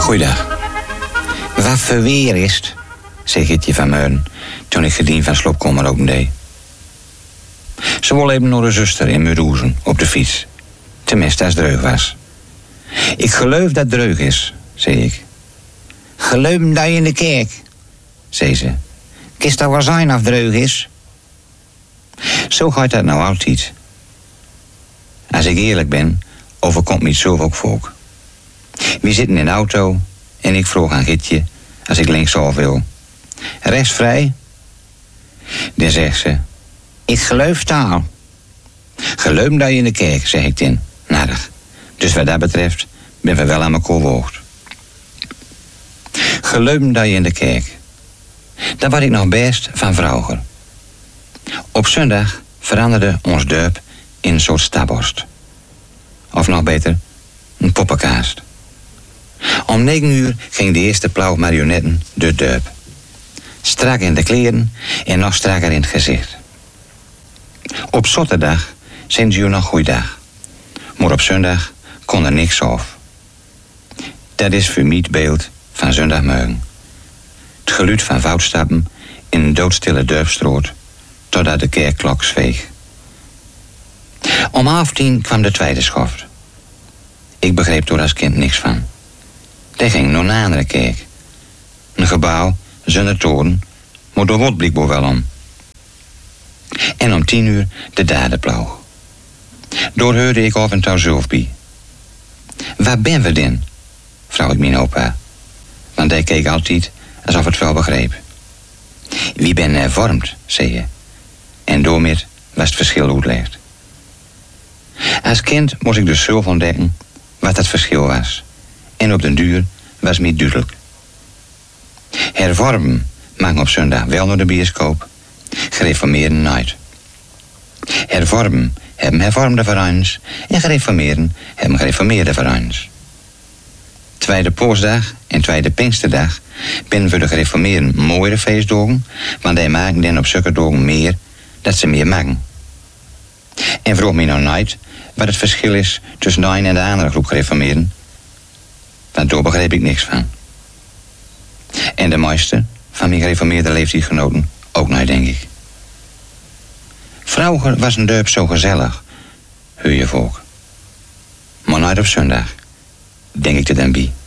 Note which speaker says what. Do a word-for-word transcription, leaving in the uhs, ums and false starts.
Speaker 1: Goeiedag. Wat voor weer is het, zei Gietje van Meuren toen ik gedien van Sloopkommer opendeed. Ze wou even naar de zuster in Muroezen op de fiets. Tenminste, als het dreug was. Ik geloof dat het dreug is, zei ik. Geloof dat je in de kerk, zei ze. Kist dat wel zijn of het dreug is? Zo gaat dat nou altijd. Als ik eerlijk ben, overkomt me zo ook volk. We zitten in de auto en ik vroeg aan Gietje als ik linksaf wil. Rechts vrij? Dan zegt ze, ik geloof taal. Geloof dat je in de kerk, zeg ik dan. Nadig. Dus wat dat betreft ben we wel aan elkaar woord. Geloof dat je in de kerk. Dat was ik nog best van vroeger. Op zondag veranderde ons dorp in een soort stabborst. Of nog beter, een poppenkaast. Om negen uur ging de eerste plauw marionetten door het dorp. Strak in de kleren en nog strakker in het gezicht. Op zaterdag zijn ze nog goeiedag. Maar op zondag kon er niks af. Dat is voor mij het beeld van zondagmorgen. Het geluid van voetstappen in een doodstille dorpsstraat totdat de kerkklok zweeg. Om half tien kwam de tweede schoft. Ik begreep er als kind niks van. Die ging naar een andere kerk. Een gebouw zonder toren, maar door wat blijkbaar wel om. En om tien uur de derde ploeg. Door hoorde ik af en toe zelf bij. Waar ben we dan? Vroeg ik mijn opa. Want hij keek altijd alsof het wel begreep. Wie ben hervormd, zei je. En doormit was het verschil uitgelegd. Als kind moest ik dus zelf ontdekken wat dat verschil was. En op den duur was mij duidelijk. Hervormen mag op zondag wel naar de bioscoop. Gereformeerden nooit. Hervormen hebben hervormde vereins en gereformeerden hebben gereformeerde vereins. Tweede Paasdag en Tweede Pinksterdag binnen voor de gereformeerden mooiere feestdagen, want die maken dan op zulke dagen meer dat ze meer maken. En vroeg me nou nooit wat het verschil is tussen de een en de andere groep gereformeerden, want daar begreep ik niks van. En de meeste van mijn gereformeerde leeftijdsgenoten ook nooit, denk ik. Vroeger was een dorp zo gezellig, hoor je volk. Maar nooit op zondag, denk ik er dan bij.